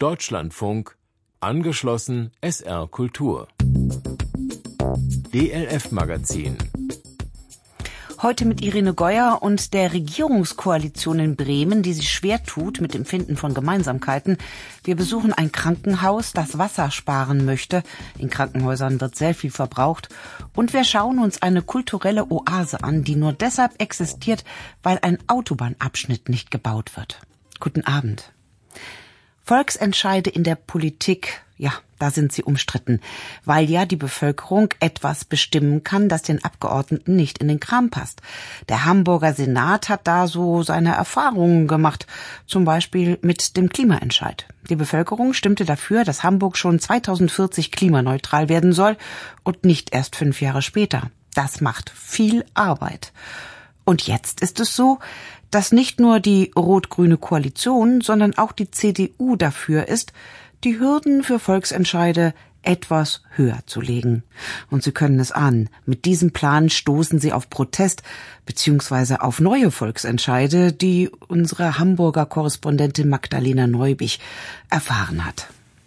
Deutschlandfunk, angeschlossen SR Kultur. DLF Magazin. Heute mit Irene Geuer und der Regierungskoalition in Bremen, die sich schwer tut mit dem Finden von Gemeinsamkeiten. Wir besuchen ein Krankenhaus, das Wasser sparen möchte. In Krankenhäusern wird sehr viel verbraucht. Und wir schauen uns eine kulturelle Oase an, die nur deshalb existiert, weil ein Autobahnabschnitt nicht gebaut wird. Guten Abend. Volksentscheide in der Politik, ja, da sind sie umstritten, weil ja die Bevölkerung etwas bestimmen kann, das den Abgeordneten nicht in den Kram passt. Der Hamburger Senat hat da so seine Erfahrungen gemacht, zum Beispiel mit dem Klimaentscheid. Die Bevölkerung stimmte dafür, dass Hamburg schon 2040 klimaneutral werden soll und nicht erst 5 Jahre später. Das macht viel Arbeit. Und jetzt ist es so, dass nicht nur die rot-grüne Koalition, sondern auch die CDU dafür ist, die Hürden für Volksentscheide etwas höher zu legen. Und Sie können es ahnen, mit diesem Plan stoßen Sie auf Protest bzw. auf neue Volksentscheide, die unsere Hamburger Korrespondentin Magdalena Neubich erfahren hat.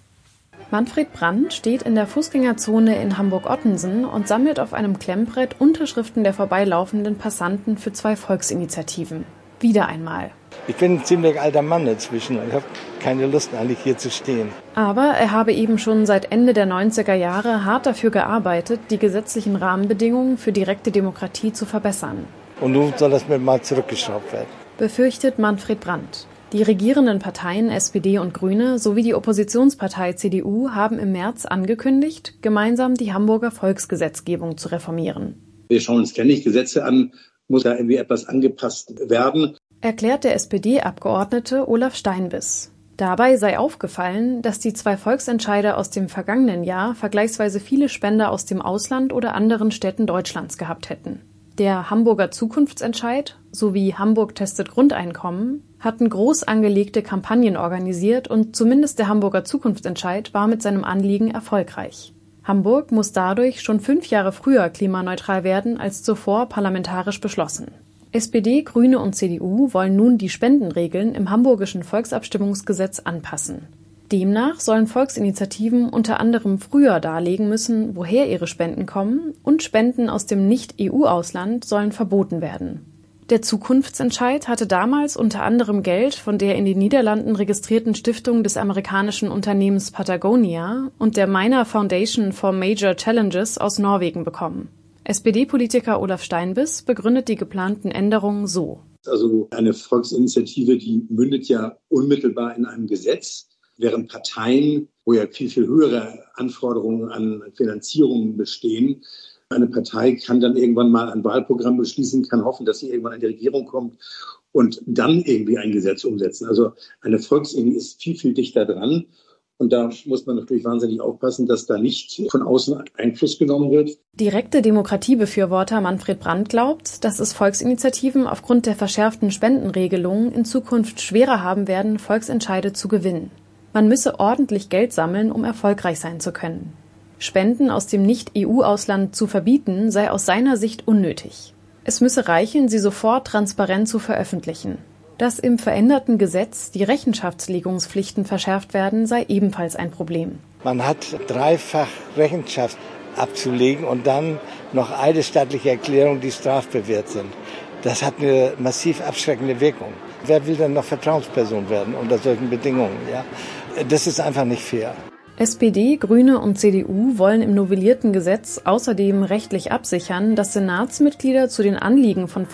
Manfred Brandt steht in der Fußgängerzone in Hamburg-Ottensen und sammelt auf einem Klemmbrett Unterschriften der vorbeilaufenden Passanten für 2 Volksinitiativen. Wieder einmal. Ich bin ein ziemlich alter Mann inzwischen und habe keine Lust eigentlich hier zu stehen. Aber er habe eben schon seit Ende der 90er Jahre hart dafür gearbeitet, die gesetzlichen Rahmenbedingungen für direkte Demokratie zu verbessern. Und nun soll das mir mal zurückgeschraubt werden. Befürchtet Manfred Brandt. Die regierenden Parteien SPD und Grüne sowie die Oppositionspartei CDU haben im März angekündigt, gemeinsam die Hamburger Volksgesetzgebung zu reformieren. Wir schauen uns ständig Gesetze an, muss da irgendwie etwas angepasst werden. Erklärt der SPD-Abgeordnete Olaf Steinbiss. Dabei sei aufgefallen, dass die 2 Volksentscheide aus dem vergangenen Jahr vergleichsweise viele Spender aus dem Ausland oder anderen Städten Deutschlands gehabt hätten. Der Hamburger Zukunftsentscheid sowie Hamburg testet Grundeinkommen hatten groß angelegte Kampagnen organisiert und zumindest der Hamburger Zukunftsentscheid war mit seinem Anliegen erfolgreich. Hamburg muss dadurch schon 5 Jahre früher klimaneutral werden als zuvor parlamentarisch beschlossen. SPD, Grüne und CDU wollen nun die Spendenregeln im hamburgischen Volksabstimmungsgesetz anpassen. Demnach sollen Volksinitiativen unter anderem früher darlegen müssen, woher ihre Spenden kommen, und Spenden aus dem Nicht-EU-Ausland sollen verboten werden. Der Zukunftsentscheid hatte damals unter anderem Geld von der in den Niederlanden registrierten Stiftung des amerikanischen Unternehmens Patagonia und der Minor Foundation for Major Challenges aus Norwegen bekommen. SPD-Politiker Olaf Steinbiss begründet die geplanten Änderungen so. Also eine Volksinitiative, die mündet ja unmittelbar in einem Gesetz, während Parteien, wo ja viel, viel höhere Anforderungen an Finanzierungen bestehen, eine Partei kann dann irgendwann mal ein Wahlprogramm beschließen, kann hoffen, dass sie irgendwann in die Regierung kommt und dann irgendwie ein Gesetz umsetzen. Also eine Volksinitiative ist viel, viel dichter dran. Und da muss man natürlich wahnsinnig aufpassen, dass da nicht von außen Einfluss genommen wird. Direkte Demokratiebefürworter Manfred Brandt glaubt, dass es Volksinitiativen aufgrund der verschärften Spendenregelungen in Zukunft schwerer haben werden, Volksentscheide zu gewinnen. Man müsse ordentlich Geld sammeln, um erfolgreich sein zu können. Spenden aus dem Nicht-EU-Ausland zu verbieten, sei aus seiner Sicht unnötig. Es müsse reichen, sie sofort transparent zu veröffentlichen. Dass im veränderten Gesetz die Rechenschaftslegungspflichten verschärft werden, sei ebenfalls ein Problem. Man hat 3-fach Rechenschaft abzulegen und dann noch eidesstattliche Erklärungen, die strafbewehrt sind. Das hat eine massiv abschreckende Wirkung. Wer will denn noch Vertrauensperson werden unter solchen Bedingungen? Ja? Das ist einfach nicht fair. SPD, Grüne und CDU wollen im novellierten Gesetz außerdem rechtlich absichern, dass Senatsmitglieder zu den Anliegen von